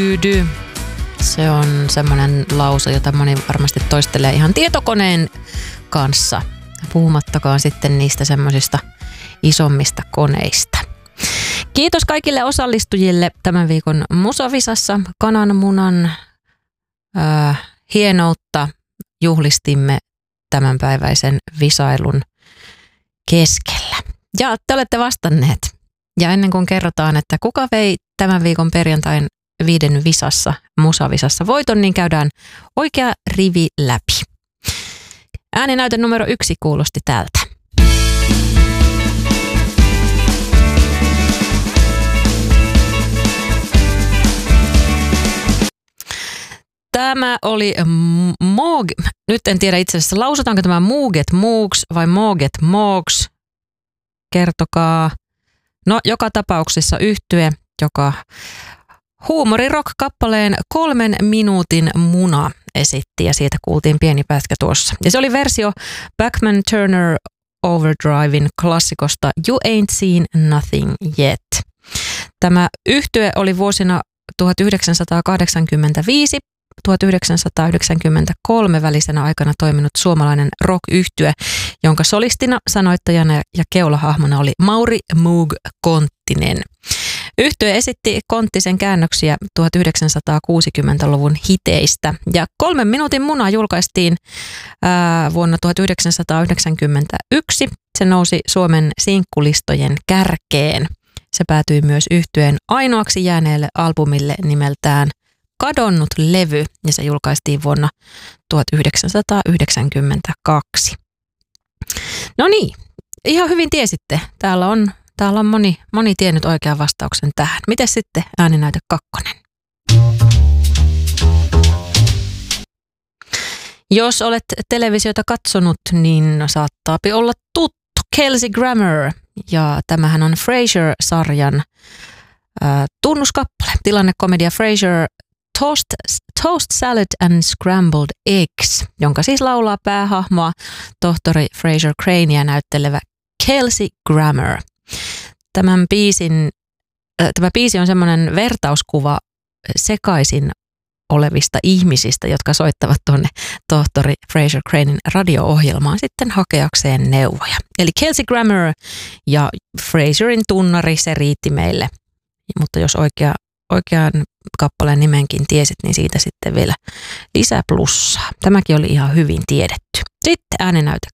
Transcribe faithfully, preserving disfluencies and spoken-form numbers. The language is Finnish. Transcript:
du. Se on semmoinen lause, jota moni varmasti toistelee ihan tietokoneen kanssa. Puhumattakaan sitten niistä semmoisista isommista koneista. Kiitos kaikille osallistujille tämän viikon Musavisassa. Kananmunan äh, hienoutta juhlistimme tämänpäiväisen visailun keskellä. Ja te olette vastanneet. Ja ennen kuin kerrotaan, että kuka vei tämän viikon perjantain viiden visassa, Musavisassa voiton, niin käydään oikea rivi läpi. Ääninäyte numero yksi kuulosti tältä. Tämä oli Moog, nyt en tiedä itse asiassa, lausutaanko tämä Mooget Moogs vai Mooget Moogs? Kertokaa. No, joka tapauksessa yhtye, joka huumorirock-kappaleen kolmen minuutin muna esitti ja siitä kuultiin pieni pätkä tuossa. Ja se oli versio Bachman Turner Overdriven klassikosta You Ain't Seen Nothing Yet. Tämä yhtye oli vuosina tuhatyhdeksänsataakahdeksankymmentäviisi tuhatyhdeksänsataayhdeksänkymmentäkolme välisenä aikana toiminut suomalainen rock-yhtye, jonka solistina, sanoittajana ja keulahahmona oli Mauri Moog Konttinen. Yhtye esitti Konttisen käännöksiä tuhatyhdeksänsataakuusikymmentäluvun hiteistä ja kolmen minuutin muna julkaistiin ää, vuonna tuhatyhdeksänsataayhdeksänkymmentäyksi. Se nousi Suomen sinkkulistojen kärkeen. Se päätyi myös yhtyeen ainoaksi jääneelle albumille nimeltään Kadonnut levy, ja se julkaistiin vuonna tuhatyhdeksänsataayhdeksänkymmentäkaksi. No niin, ihan hyvin tiesitte. Täällä on, täällä on moni, moni tiennyt oikean vastauksen tähän. Mites sitten ääninäyte kakkonen? Jos olet televisiota katsonut, niin saattaapi olla tuttu Kelsey Grammer, ja tämähän on Frasier-sarjan äh, tunnuskappale. Tilannekomedia Frasier Toast, Toast Salad and Scrambled Eggs, jonka siis laulaa päähahmoa tohtori Frasier Cranea näyttelevä Kelsey Grammer. Tämän biisin, äh, tämä biisi on semmoinen vertauskuva sekaisin olevista ihmisistä, jotka soittavat tuonne tohtori Frasier Cranen radio-ohjelmaan sitten hakeakseen neuvoja. Eli Kelsey Grammer ja Frasierin tunnari, se riitti meille. Mutta jos oikea, oikean kappaleen nimenkin tiesit, niin siitä sitten vielä lisää plussaa. Tämäkin oli ihan hyvin tiedetty. Sitten ääninäyte